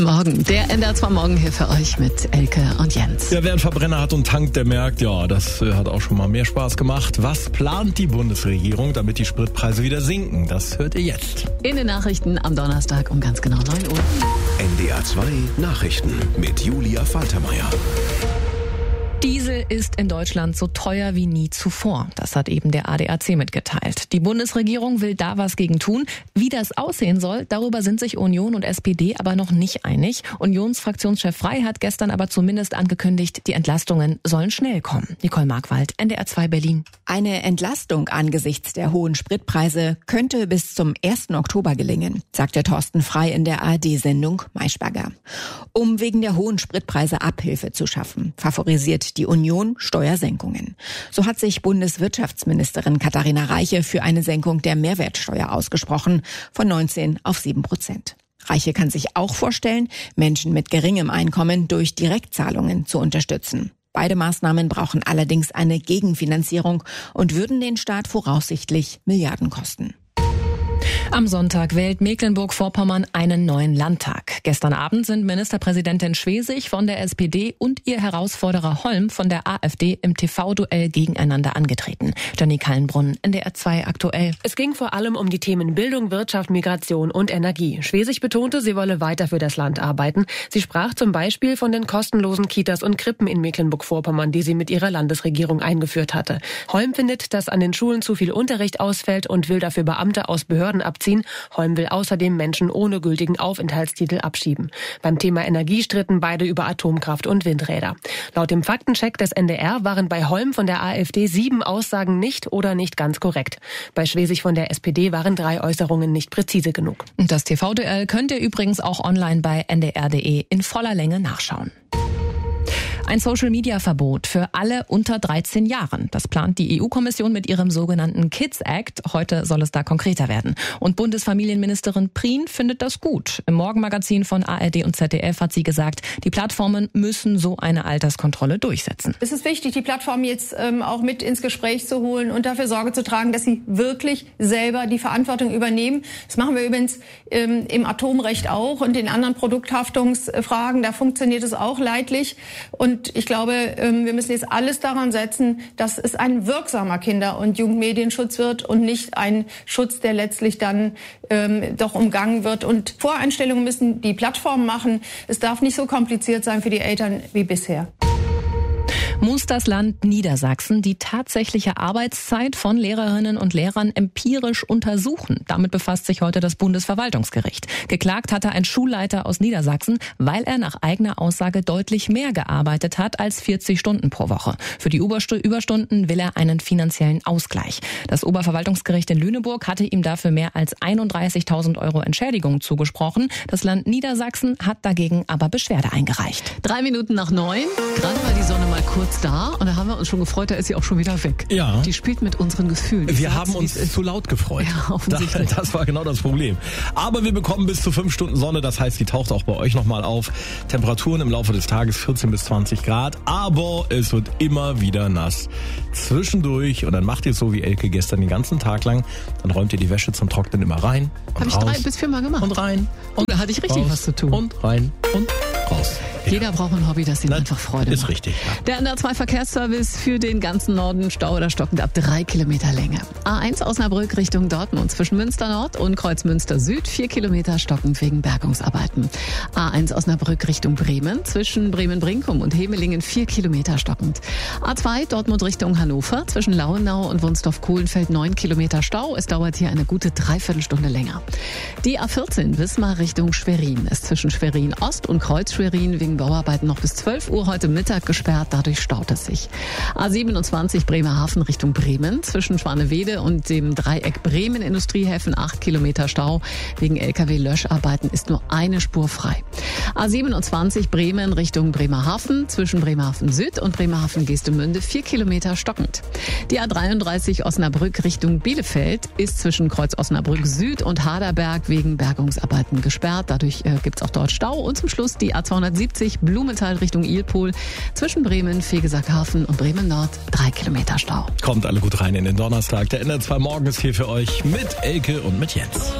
Morgen, der NDR2 Morgen hier für euch mit Elke und Jens. Ja, wer einen Verbrenner hat und tankt, der merkt, ja, das hat auch schon mal mehr Spaß gemacht. Was plant die Bundesregierung, damit die Spritpreise wieder sinken? Das hört ihr jetzt. In den Nachrichten am Donnerstag um ganz genau 9 Uhr. NDR2 Nachrichten mit Julia Faltermeier. Diesel ist in Deutschland so teuer wie nie zuvor. Das hat eben der ADAC mitgeteilt. Die Bundesregierung will da was gegen tun. Wie das aussehen soll, darüber sind sich Union und SPD aber noch nicht einig. Unionsfraktionschef Frey hat gestern aber zumindest angekündigt, die Entlastungen sollen schnell kommen. Nicole Markwald, NDR2 Berlin. Eine Entlastung angesichts der hohen Spritpreise könnte bis zum 1. Oktober gelingen, sagte Thorsten Frey in der ARD-Sendung Maischberger. Um wegen der hohen Spritpreise Abhilfe zu schaffen, favorisiert die Union Steuersenkungen. So hat sich Bundeswirtschaftsministerin Katharina Reiche für eine Senkung der Mehrwertsteuer ausgesprochen, von 19 auf 7%. Reiche kann sich auch vorstellen, Menschen mit geringem Einkommen durch Direktzahlungen zu unterstützen. Beide Maßnahmen brauchen allerdings eine Gegenfinanzierung und würden den Staat voraussichtlich Milliarden kosten. Am Sonntag wählt Mecklenburg-Vorpommern einen neuen Landtag. Gestern Abend sind Ministerpräsidentin Schwesig von der SPD und ihr Herausforderer Holm von der AfD im TV-Duell gegeneinander angetreten. Jenny Kallenbrunn, NDR2 aktuell. Es ging vor allem um die Themen Bildung, Wirtschaft, Migration und Energie. Schwesig betonte, sie wolle weiter für das Land arbeiten. Sie sprach zum Beispiel von den kostenlosen Kitas und Krippen in Mecklenburg-Vorpommern, die sie mit ihrer Landesregierung eingeführt hatte. Holm findet, dass an den Schulen zu viel Unterricht ausfällt und will dafür Beamte aus Behörden abziehen. Holm will außerdem Menschen ohne gültigen Aufenthaltstitel abschieben. Beim Thema Energie stritten beide über Atomkraft und Windräder. Laut dem Faktencheck des NDR waren bei Holm von der AfD 7 Aussagen nicht oder nicht ganz korrekt. Bei Schwesig von der SPD waren 3 Äußerungen nicht präzise genug. Und das TV-Duell könnt ihr übrigens auch online bei ndr.de in voller Länge nachschauen. Ein Social-Media-Verbot für alle unter 13 Jahren. Das plant die EU-Kommission mit ihrem sogenannten Kids Act. Heute soll es da konkreter werden. Und Bundesfamilienministerin Prien findet das gut. Im Morgenmagazin von ARD und ZDF hat sie gesagt, die Plattformen müssen so eine Alterskontrolle durchsetzen. Es ist wichtig, die Plattformen jetzt auch mit ins Gespräch zu holen und dafür Sorge zu tragen, dass sie wirklich selber die Verantwortung übernehmen. Das machen wir übrigens im Atomrecht auch und in anderen Produkthaftungsfragen. Da funktioniert es auch leidlich. Und ich glaube, wir müssen jetzt alles daran setzen, dass es ein wirksamer Kinder- und Jugendmedienschutz wird und nicht ein Schutz, der letztlich dann doch umgangen wird. Und Voreinstellungen müssen die Plattformen machen. Es darf nicht so kompliziert sein für die Eltern wie bisher. Muss das Land Niedersachsen die tatsächliche Arbeitszeit von Lehrerinnen und Lehrern empirisch untersuchen? Damit befasst sich heute das Bundesverwaltungsgericht. Geklagt hatte ein Schulleiter aus Niedersachsen, weil er nach eigener Aussage deutlich mehr gearbeitet hat als 40 Stunden pro Woche. Für die Überstunden will er einen finanziellen Ausgleich. Das Oberverwaltungsgericht in Lüneburg hatte ihm dafür mehr als 31.000 € Entschädigung zugesprochen. Das Land Niedersachsen hat dagegen aber Beschwerde eingereicht. 3 Minuten nach 9. Gerade war die Sonne mal kurz da und da haben wir uns schon gefreut, da ist sie auch schon wieder weg. Ja. Die spielt mit unseren Gefühlen. Wir haben uns zu laut gefreut. Ja, offensichtlich. Das war genau das Problem. Aber wir bekommen bis zu 5 Stunden Sonne, das heißt, die taucht auch bei euch nochmal auf. Temperaturen im Laufe des Tages 14 bis 20 Grad, aber es wird immer wieder nass. Zwischendurch, und dann macht ihr es so wie Elke gestern den ganzen Tag lang, dann räumt ihr die Wäsche zum Trocknen immer rein und Habe ich raus. 3 bis 4 Mal gemacht. Und rein. Und da hatte ich richtig raus. was zu tun. Und rein und raus. Jeder braucht ein Hobby, das ihm einfach Freude macht. Ist richtig, ja. Der NDR2 Verkehrsservice für den ganzen Norden, Stau oder stockend ab 3 Kilometer Länge. A1 Osnabrück Richtung Dortmund zwischen Münster Nord und Kreuzmünster Süd 4 Kilometer stockend wegen Bergungsarbeiten. A1 Osnabrück Richtung Bremen zwischen Bremen-Brinkum und Hemelingen 4 Kilometer stockend. A2 Dortmund Richtung Hannover zwischen Lauenau und Wunsdorf-Kohlenfeld 9 Kilometer Stau. Es dauert hier eine gute Dreiviertelstunde länger. Die A14 Wismar Richtung Schwerin ist zwischen Schwerin Ost und Kreuz Schwerin wegen Bauarbeiten noch bis 12 Uhr heute Mittag gesperrt. Dadurch staut es sich. A27 Bremerhaven Richtung Bremen zwischen Schwanewede und dem Dreieck Bremen Industriehäfen 8 Kilometer Stau. Wegen LKW-Löscharbeiten ist nur eine Spur frei. A27 Bremen Richtung Bremerhaven zwischen Bremerhaven Süd und Bremerhaven Geestemünde 4 Kilometer stockend. Die A33 Osnabrück Richtung Bielefeld ist zwischen Kreuz Osnabrück Süd und Haderberg wegen Bergungsarbeiten gesperrt. Dadurch gibt's auch dort Stau. Und zum Schluss die A270 Blumenthal Richtung Ilpol zwischen Bremen, Fegesackhafen und Bremen Nord 3 Kilometer Stau. Kommt alle gut rein in den Donnerstag. Der NDR2 Morgen ist hier für euch mit Elke und mit Jens.